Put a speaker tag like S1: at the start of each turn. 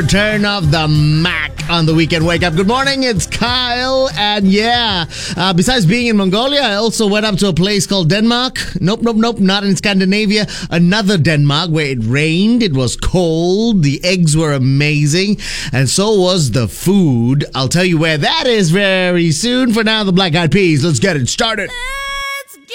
S1: Turn of the Mac on the weekend wake up. Good morning, it's Kyle. And besides being in Mongolia, I also went up to a place called Denmark. Nope, not in Scandinavia. Another Denmark where it rained, it was cold, the eggs were amazing, and so was the food. I'll tell you where that is very soon. For now, the Black Eyed Peas. Let's get it started.